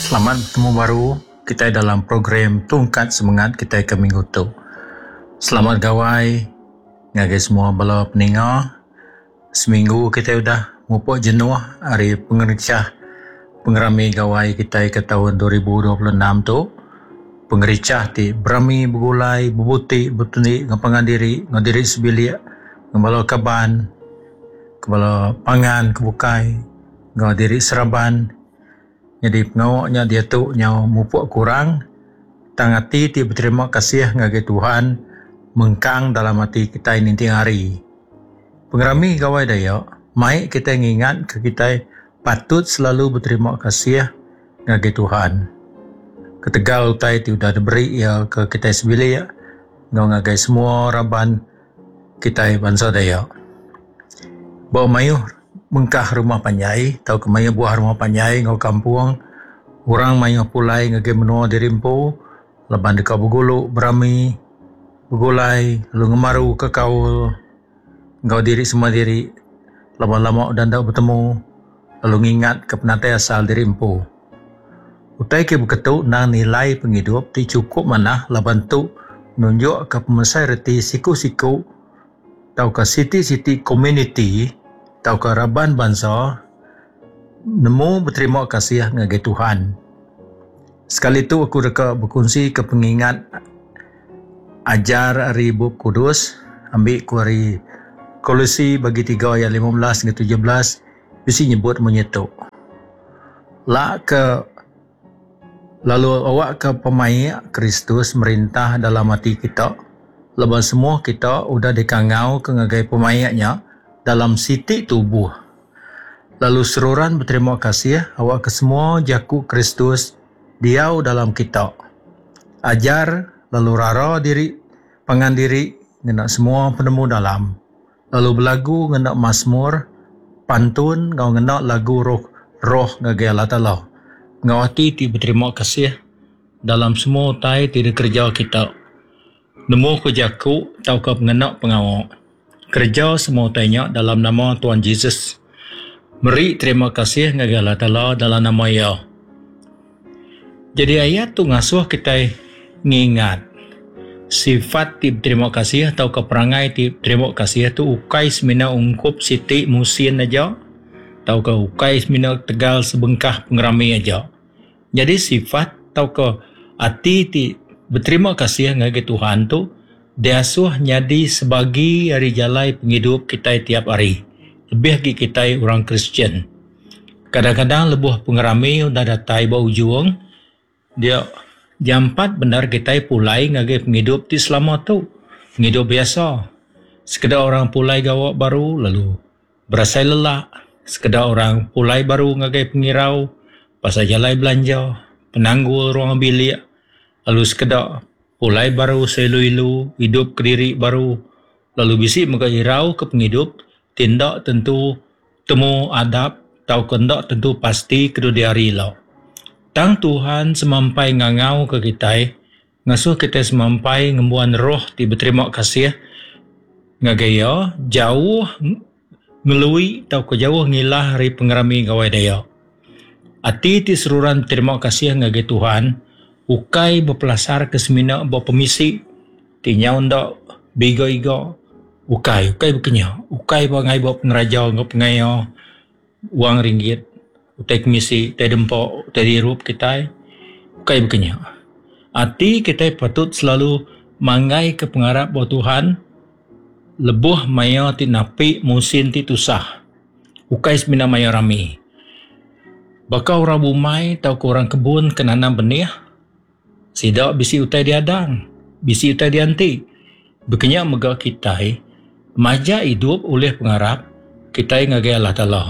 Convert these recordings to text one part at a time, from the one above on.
Selamat bertemu baru kita dalam program Tungkat Semangat kita ke minggu tu. Selamat gawai ngagai semua bala pendengar. Seminggu kita sudah mupuk jenuh hari pengericah pengerami gawai kita ke tahun 2026 tu. Pengericah ti berami begulai bebutik bertunik ngapangan diri ngadiri sebilik ngabala kaban kebala pangan kebukai ngadiri seraban. Jadi pengawaknya dia tu nyau mupuk kurang tangati ti berterima kasih ngagai Tuhan mengkang dalam hati kita ini tiang hari. Pengerami gawai daya, mai kita ngingat ke kita patut selalu berterima kasih ngagai Tuhan. Ketegal utai ti udah diberi ya ke kita sebilik ngau ngagai semua raban kita bangsa daya. Bawa mayuh mengkah rumah panjai, tau kemaya buah rumah panjai ngau kampung, orang mayuh pulai ngage menua dirimpu, leban deka beguluk berami, begulai, lalu ngemaru ke kaul, ngau diri semua diri, lama-lama dan tak bertemu, lalu ngingat ke penatai asal dirimpu. Utai ke beketuk nang nilai penghidup ti cukup mana leban tu nunjuk ke pemesai reti siku-siku, tau ke siti-siti community, tau ke raban bangsa nemu berterima kasih ngagai Tuhan. Sekali tu aku reka berkongsi ke pengingat ajar hari Buk Kudus, ambil ku hari Kolose bagi 3 ayat 15 hingga 17 bisi nyebut menyetuk. Lalu awak ke pemain Kristus merintah dalam hati kita. Lepas semua kita udah dikangau ke ngagai pemainnya dalam siti tubuh. Lalu seruran berterima kasih awak ke semua jaku Kristus diau dalam kita. Ajar lalu rara diri pangan diri ngenak semua penemu dalam. Lalu belagu ngenak mazmur pantun ngau ngenak lagu roh ngagai Allah Ta'ala. Ngau hati ti berterima kasih dalam semua utai ti kerja kita. Nemu ke jaku tau ke ngenak pengawak. Kerja semua tanya dalam nama Tuhan Yesus. Beri terima kasih ngagai Allah Ta'ala dalam nama Ya. Jadi ayat tu ngasuh kita ngingat sifat ti terima kasih atau keperangai ti terima kasih tu ukai semina ungkup siti musin aja atau ke ukai semina tegal sebengkah pengerami aja. Jadi sifat atau ke hati ti berterima kasih ngagai Tuhan tu dia asuh nyadi sebagi hari jalai penghidup kita tiap hari. Lebih lagi kita orang Kristian. Kadang-kadang lebuh pengerami udah datai bau juang. Dia jampat benar kita pulai ngagai penghidup ti selama tu. Penghidup biasa. Sekedar orang pulai gawak baru lalu berasai lelak. Sekedar orang pulai baru ngagai pengirau. Pasal jalai belanja. Penanggul ruang bilik. Lalu sekedar pulai baru selu-ilu, hidup kediri baru. Lalu bisik mengirau ke penghidup, tindak tentu temu adab, tau kendak tentu pasti kedua hari lau. Tang Tuhan semampai ngangau ke kita, ngasuh kita semampai ngembuan roh ti berterima kasih, ngagaya jauh ngelui tau ke jauh ngilah hari pengerami gawai daya. Ati ti seruran terima kasih ngagai Tuhan, ukai berpelasar ke semina berpemisi tinyau ndak biga-iga ukai berkenya ukai bangai bawa peneraja ngau pengaya uang ringgit utai kemisi utai dempok utai dirup kita ukai berkenya hati kita patut selalu mangai ke pengarap bawa Tuhan lebuh maya ti napi musin ti tusah ukai semina maya rami bakal orang bumai tau ke orang kebun kenanam benih sidak bisi utai diadang, bisi utai dianti. Bekenya mega kita maja hidup oleh pengarap kita ngagai Allah Ta'ala.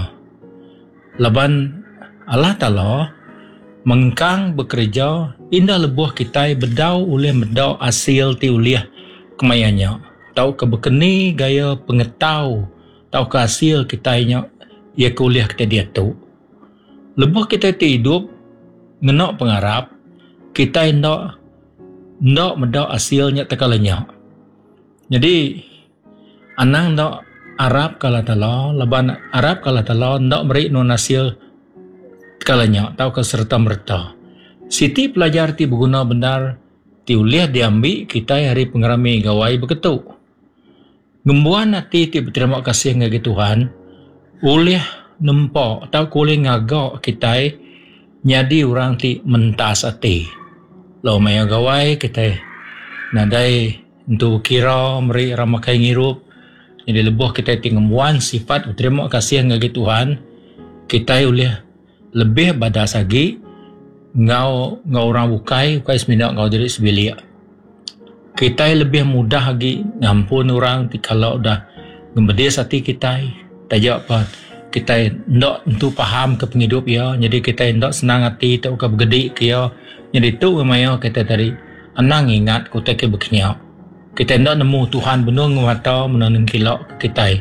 Laban Allah Ta'ala mengkang bekerja indah lebuh kita bedau oleh medau hasil ti uliah kemayanya. Tau ke bekeni gaya pengetau, tau ke hasil kita ia kuliah kita dia tu. Lebuh kita ti hidup ngenak pengarap kita ndak mendak hasilnya tekalanya. Jadi anang ndak Arab kala tala leban Arab kala tala ndak meri non hasil kalanya tau ke serta merta. Siti pelajar ti berguna benar ti uliah diambil kita hari pengerami gawai beketuk. Gembuan hati ti berterima kasih ngagi Tuhan, uliah nempak atau kulih ngagak kita nyadi orang ti mentas hati. Lau maya gawai kita nadai untuk kira meri ramakai ngirup. Jadi lebuh kita ti gembuan sifat berterima kasih ngagi Tuhan, kita uliah lebih badas lagi ngau orang ukai semina ngau diri sebilia. Kita lebih mudah lagi ngampun orang kalau dah ngembedis hati kita. Tajak apa kita ndak untuk paham ke penghidup ya. Jadi kita ndak senang hati tak ke bergedik ke ya. Jadi tu memang kita tadi anang ingat kita ke berkenyak. Kita ndak nemu Tuhan benar ngata menanam kilak kita.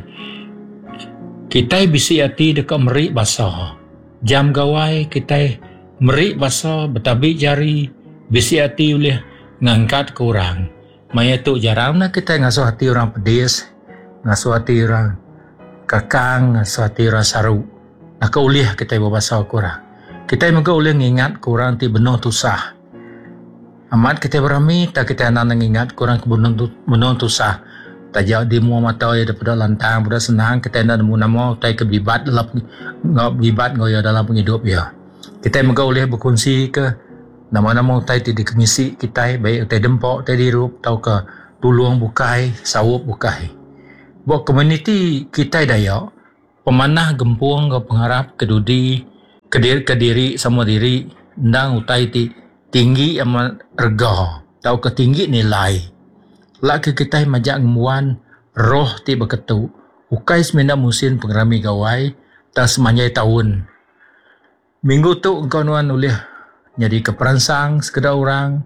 Kita bisi hati dekat merik basah. Jam gawai kita merik basah betabik jari bisi hati oleh ngangkat ke orang. Maya tu jarang nak kita ngasuh hati orang pedis, ngasuh hati orang kakang, ngasuh hati orang saru. Nak ulih kita berbasah ke orang. Kita juga ulih ngingat ke orang ti benar tu sah. Amat kita berami tak kita nak ngingat ke orang benar tu sah. Tajak di muam mata ya daripada lantang, pada senang kita nak nemu nama tai kebibat dalam bibat ngoyo dalam penghidup ya. Kita juga boleh berkongsi ke nama-nama utai di komisi kita, baik utai dempok, utai dirup, atau ke tuluang bukai, sawup bukai. Buat komuniti kita daya, pemanah gempuang ke pengharap kedudi, kediri sama diri, ndang utai ti tinggi amat rega, atau ke tinggi nilai. Laki kita majak ngemuan, roh ti berketu, ukai semina musim pengerami gawai, tak semanjai tahun. Minggu tu engkau nuan boleh jadi keperansang sekedar orang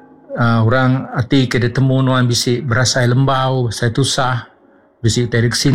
orang hati kita temu nuan bisi berasai lembau, saya tusah, bisi terik sini.